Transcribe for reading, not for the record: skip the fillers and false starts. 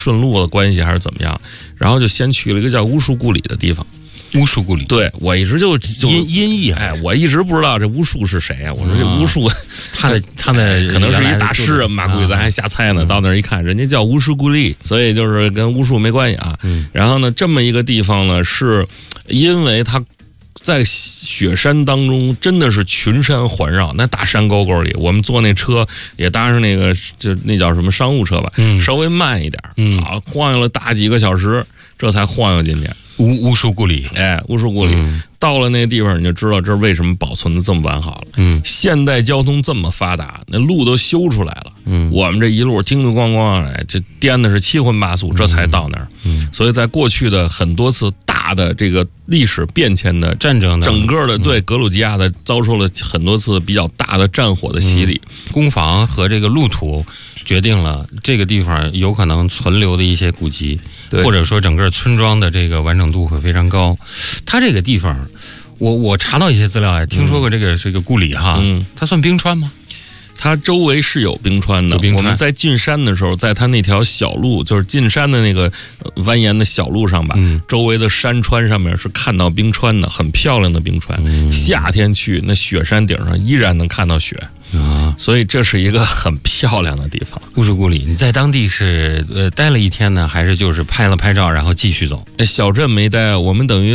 顺路的关系还是怎么样，然后就先去了一个叫乌树故里的地方。 巫术故里， 对，我一直就音译， 我一直不知道这巫术是谁啊。我说这巫术， 他的可能是一大师啊，估计咱还瞎猜呢。到那儿一看，人家叫乌树故里，所以就是跟巫术没关系啊。然后呢，这么一个地方呢，是因为它在雪山当中真的是群山环绕，那大山沟沟里，我们坐那车也搭上那个就那叫什么商务车吧，稍微慢一点，好晃悠了大几个小时，这才晃悠进去。 巫术故里， 巫术故里，到了那地方你就知道这为什么保存的这么完好了。现代交通这么发达，那路都修出来了。我们这一路叮叮咣咣来，这颠的是七荤八素，这才到那儿。所以在过去的很多次大的这个历史变迁的战争的， 整个的对格鲁吉亚的遭受了很多次比较大的战火的洗礼， 攻防和这个路途决定了这个地方有可能存留的一些古迹，或者说整个村庄的这个完整度会非常高。它这个地方，我查到一些资料，听说过这个故里哈，它算冰川吗？ 它周围是有冰川的。我们在进山的时候，在它那条小路，就是进山的那个蜿蜒的小路上吧，周围的山川上面是看到冰川的，很漂亮的冰川。夏天去，那雪山顶上依然能看到雪。所以这是一个很漂亮的地方。 巫术故里，你在当地是待了一天呢，还是就是拍了拍照，然后继续走？ 小镇没待，我们等于